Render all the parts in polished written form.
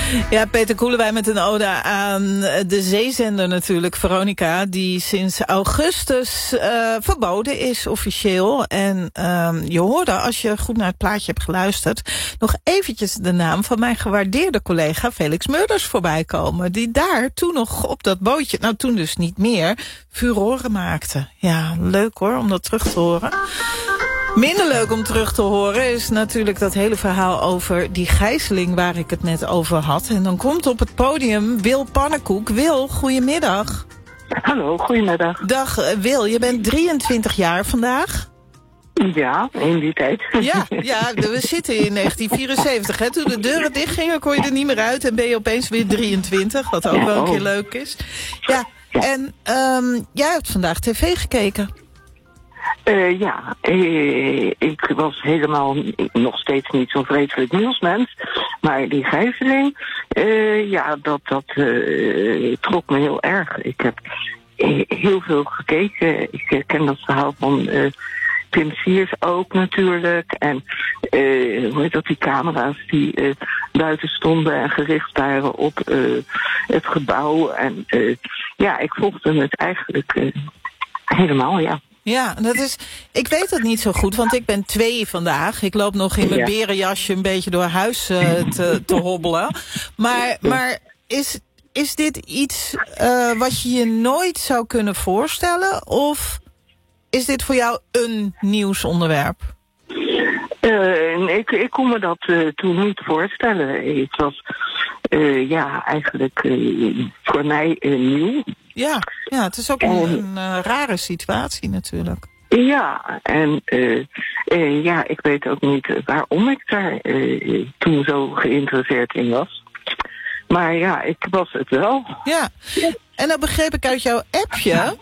Ja, Peter Koelewijn met een ode aan de zeezender natuurlijk, Veronica, die sinds augustus verboden is officieel. En je hoorde, als je goed naar het plaatje hebt geluisterd, nog eventjes de naam van mijn gewaardeerde collega Felix Meurders voorbij komen, die daar toen nog op dat bootje, nou toen dus niet meer, furoren maakte. Ja, leuk hoor, om dat terug te horen. Minder leuk om terug te horen is natuurlijk dat hele verhaal over die gijzeling waar ik het net over had. En dan komt op het podium Wil Pannenkoek. Wil, goedemiddag. Hallo, goedemiddag. Dag Wil, je bent 23 jaar vandaag. Ja, in die tijd. Ja, we zitten in 1974. Hè. Toen de deuren dichtgingen kon je er niet meer uit en ben je opeens weer 23. Wat ook wel een keer leuk is. Ja. En jij hebt vandaag tv gekeken. Ik was helemaal nog steeds niet zo'n vreselijk nieuwsmens. Maar die gijzeling, dat trok me heel erg. Ik heb heel veel gekeken. Ik ken dat verhaal van Pim Siers ook natuurlijk. En hoe heet dat, die camera's die buiten stonden en gericht waren op het gebouw. En ik volgde het eigenlijk helemaal, ja. Ja, ik weet het niet zo goed, want ik ben 2 vandaag. Ik loop nog in mijn berenjasje een beetje door huis te hobbelen. Maar is dit iets wat je je nooit zou kunnen voorstellen? Of is dit voor jou een nieuwsonderwerp? Ik kon me dat toen niet voorstellen. Het was eigenlijk voor mij nieuw. Ja, het is ook een rare situatie natuurlijk. Ja, en ik weet ook niet waarom ik daar toen zo geïnteresseerd in was. Maar ja, ik was het wel. Ja, en dan begreep ik uit jouw appje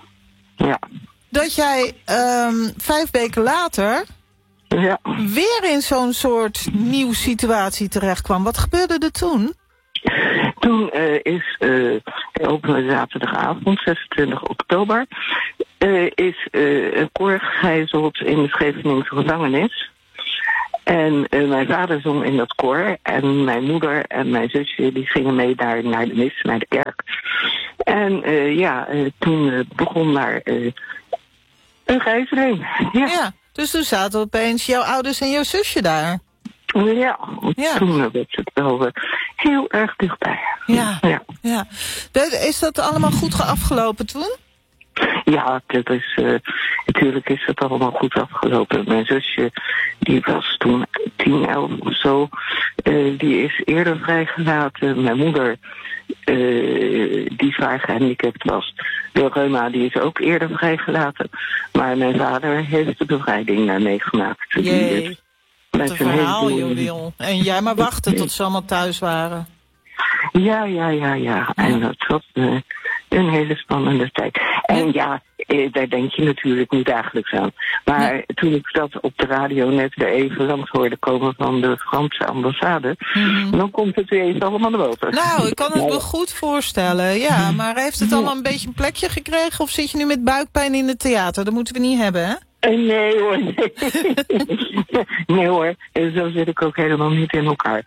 dat jij 5 weken later weer in zo'n soort nieuwe situatie terecht kwam. Wat gebeurde er toen? Toen is op een zaterdagavond, 26 oktober, is een koor gegijzeld in de Scheveningse gevangenis. En mijn vader zong in dat koor en mijn moeder en mijn zusje die gingen mee naar de mis, naar de kerk. En toen begon daar een gijzeling. Ja, dus toen zaten opeens jouw ouders en jouw zusje daar. Ja, toen werd het wel heel erg dichtbij. Ja. Is dat allemaal goed afgelopen toen? Ja, natuurlijk is het allemaal goed afgelopen. Mijn zusje, die was toen 10, 11 of zo. Die is eerder vrijgelaten. Mijn moeder, die zwaar gehandicapt was, de reuma, die is ook eerder vrijgelaten. Maar mijn vader heeft de bevrijding meegemaakt. Jee. Wat een verhaal, je wil. En jij maar wachten tot ze allemaal thuis waren. Ja. En dat was een hele spannende tijd. En daar denk je natuurlijk niet dagelijks aan. Maar toen ik dat op de radio net weer even langs hoorde komen van de Franse ambassade, dan komt het weer even allemaal naar boven. Nou, ik kan het me goed voorstellen, ja. Maar heeft het allemaal een beetje een plekje gekregen? Of zit je nu met buikpijn in het theater? Dat moeten we niet hebben, hè? Nee hoor, nee hoor, zo zit ik ook helemaal niet in elkaar.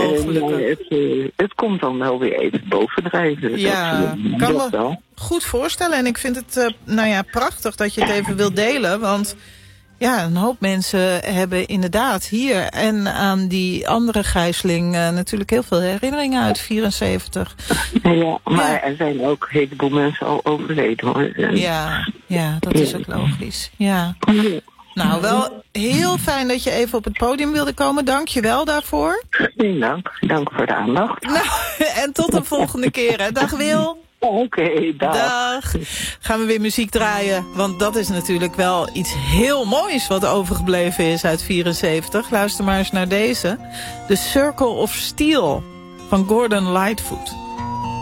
Het komt dan wel weer even bovendrijven. Ja, kan me goed voorstellen. En ik vind het prachtig dat je het even wilt delen. Want ja, een hoop mensen hebben inderdaad hier en aan die andere gijzeling natuurlijk heel veel herinneringen uit 74. Ja, maar er zijn ook een heleboel mensen al overleden hoor. Ja, dat is ook logisch. Ja. Nou, wel heel fijn dat je even op het podium wilde komen. Dank je wel daarvoor. Dank voor de aandacht. Nou, en tot de volgende keer. Hè. Dag Wil. Oké, dag. Gaan we weer muziek draaien, want dat is natuurlijk wel iets heel moois wat overgebleven is uit 74. Luister maar eens naar deze. The Circle of Steel van Gordon Lightfoot.